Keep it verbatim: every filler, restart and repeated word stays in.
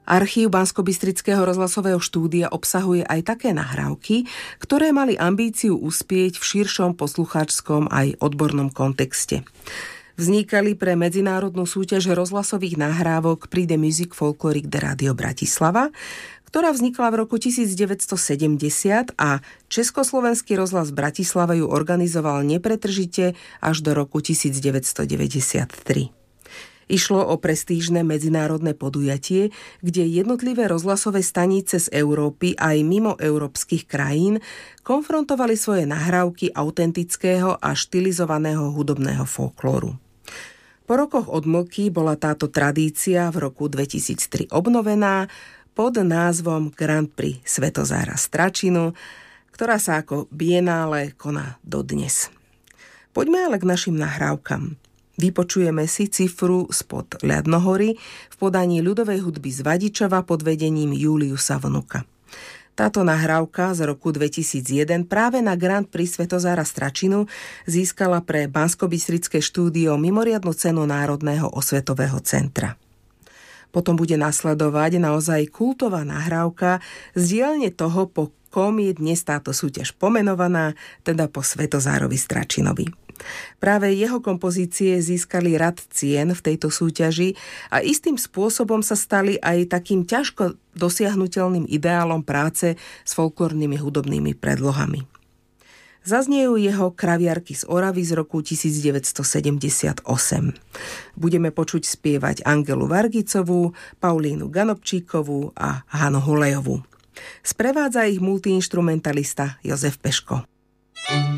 Archív Banskobystrického rozhlasového štúdia obsahuje aj také nahrávky, ktoré mali ambíciu uspieť v širšom poslucháčskom aj odbornom kontexte. Vznikali pre medzinárodnú súťaž rozhlasových nahrávok pri The Music Folkloric de Radio Bratislava, ktorá vznikla v roku devätnásťstosedemdesiat a Československý rozhlas v Bratislave ju organizoval nepretržite až do roku devätnásťstodeväťdesiattri. Išlo o prestížne medzinárodné podujatie, kde jednotlivé rozhlasové stanice z Európy aj mimo európskych krajín konfrontovali svoje nahrávky autentického a štilizovaného hudobného folklóru. Po rokoch odmlky bola táto tradícia v roku dvetisíctri obnovená pod názvom Grand Prix Svätozára Stračinu, ktorá sa ako bienále koná dodnes. Poďme ale k našim nahrávkam. Vypočujeme si Cifru spod Ľadnohory v podaní ľudovej hudby z Vadičova pod vedením Juliusa Vnuka. Táto nahrávka z roku dvetisícjeden práve na Grand Prix Svätozára Stračinu získala pre Banskobystrické štúdio mimoriadnu cenu Národného osvetového centra. Potom bude nasledovať naozaj kultová nahrávka z dielne toho, po kom je dnes táto súťaž pomenovaná, teda po Svätozárovi Stračinovi. Práve jeho kompozície získali rad cien v tejto súťaži a istým spôsobom sa stali aj takým ťažko dosiahnuteľným ideálom práce s folklórnymi hudobnými predlohami. Zazniejú jeho Kraviarky z Oravy z roku devätnásťstosedemdesiatosem. Budeme počuť spievať Angelu Vargicovú, Paulínu Ganobčíkovú a Hanu Hulejovú. Sprevádza ich multiinštrumentalista Jozef Peško.